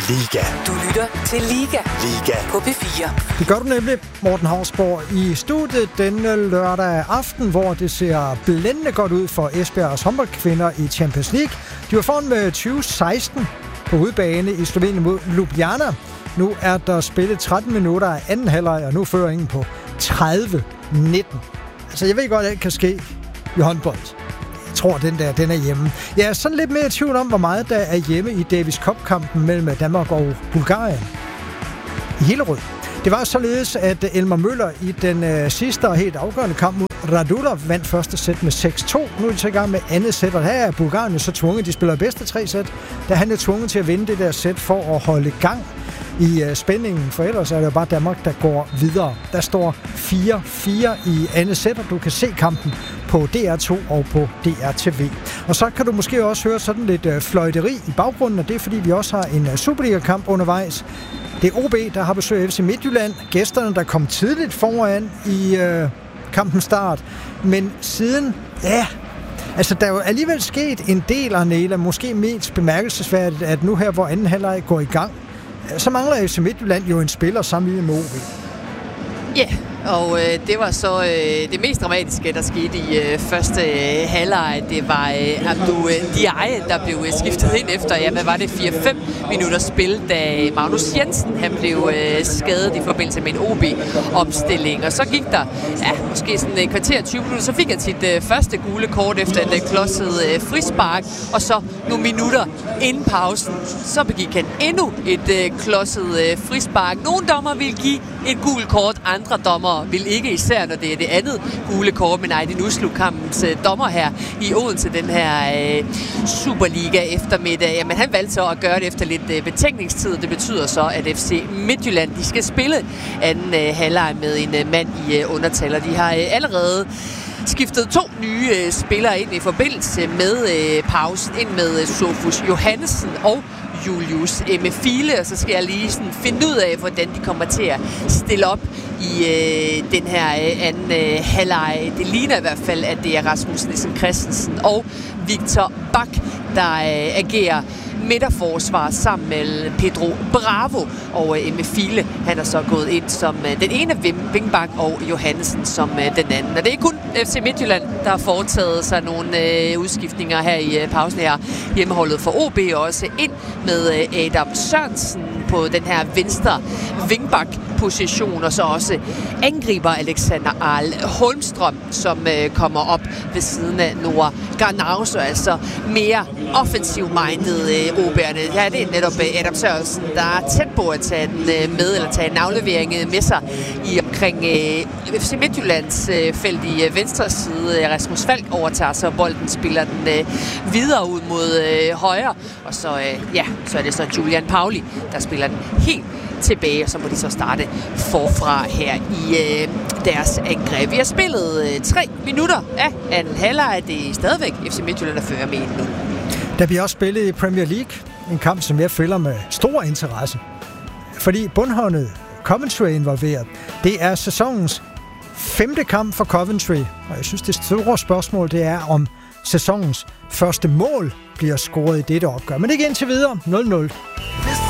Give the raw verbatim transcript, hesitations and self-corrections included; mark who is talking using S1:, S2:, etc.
S1: Liga.
S2: Du lytter til Liga.
S1: Liga.
S2: På P fire.
S3: Det gør du nemlig, Morten Hausborg, i studiet denne lørdag aften, hvor det ser blændende godt ud for Esbjergs håndboldkvinder i Champions League. De var foran med tyve seksten på udebane i Slovenien mod Ljubljana. Nu er der spillet tretten minutter af anden halvleg, og nu fører ingen på tredive nitten. Altså, jeg ved godt, at det kan ske i håndbold. Jeg tror, den der, den er hjemme. Jeg er sådan lidt mere i tvivl om, hvor meget der er hjemme i Davis Cup-kampen mellem Danmark og Bulgarien. I Hillerød. Det var således, at Elmer Møller i den øh, sidste og helt afgørende kamp mod Radulov vandt første sæt med seks to. Nu er de så i gang med andet sæt, og her er Bulgarien jo så tvunget. De spiller bedste tre sæt, da han er tvunget til at vinde det der sæt for at holde gang i øh, spændingen, for ellers er det jo bare Danmark, der går videre. Der står fire fire i andet sæt, og du kan se kampen på D R to og på D R T V. Og så kan du måske også høre sådan lidt øh, fløjteri i baggrunden, og det er fordi, vi også har en øh, Superliga-kamp undervejs. Det er O B, der har besøg af F C Midtjylland. Gæsterne, der kom tidligt foran i øh, kampens start. Men siden, ja, altså der er jo alligevel sket en del, Arnela, måske mest bemærkelsesværdigt, at nu her, hvor anden halvleg går i gang, så mangler F C Midtjylland jo en spiller sammenlignet med O B.
S4: Ja, yeah. Og øh, det var så øh, det mest dramatiske, der skete i øh, første øh, halvleg. Det var øh, Abdou Diaye, der blev øh, skiftet ind efter, ja, hvad var det, fire fem minutter spil, da Magnus Jensen han blev øh, skadet i forbindelse med en O B-omstilling. Og så gik der, ja, måske sådan en kvarter tyve minutter, så fik han sit øh, første gule kort efter et øh, klodset øh, frispark. Og så nogle minutter inden pausen, så begik han endnu et øh, klodset øh, frispark. Nogle dommer ville give et gult kort, andre dommer vil ikke, især når det er det andet gule kort, men nej, det nu slog kampens øh, dommer her i Odense, den her øh, Superliga eftermiddag. Jamen, han valgte så at gøre det efter lidt øh, betænkningstid. Det betyder så, at F C Midtjylland, de skal spille anden øh, halvleg med en øh, mand i øh, undertal, og de har øh, allerede skiftet to nye øh, spillere ind i forbindelse med øh, pausen, ind med øh, Sofus Johannesen og Julius Emefile, og så skal jeg lige sådan finde ud af, hvordan de kommer til at stille op i øh, den her øh, anden øh, halvleg. Det ligner i hvert fald, at det er Rasmus Nielsen Christensen og Victor Bak, der øh, agerer midterforsvar sammen med Pedro Bravo, og øh, Emefile, han er så gået ind som øh, den ene vingbak, og Johannesen som øh, den anden. Og det er kun F C Midtjylland, der har foretaget sig nogle øh, udskiftninger her i øh, pausen her. Hjemmeholdet for O B også ind med øh, Adam Sørensen på den her venstre vingbak-position, og så også angriber Alexander Arl Holmstrøm, som øh, kommer op ved siden af Noah Garnauso, altså mere offensiv-minded øh, O B'erne. Ja, det er netop øh, Adam Sørensen, der er tæt på at tage den øh, med, eller tage en aflevering øh, med sig i omkring øh, F C Midtjyllands øh, felt i øh, venstre side. Rasmus Falk overtager så bolden, spiller den øh, videre ud mod øh, højre, og så, øh, ja, så er det så Julian Pauli, der spiller den helt tilbage, og så må de så starte forfra her i øh, deres angreb. Vi har spillet øh, tre minutter af anden halvleg. Det er stadigvæk F C Midtjylland, der fører med nu.
S3: Der bliver også spillet i Premier League, en kamp, som jeg følger med stor interesse. Fordi bundholdet Coventry er involveret. Det er sæsonens femte kamp for Coventry, og jeg synes, det store spørgsmål, det er, om sæsonens første mål bliver scoret i dette opgør. Men det er indtil videre nul nul.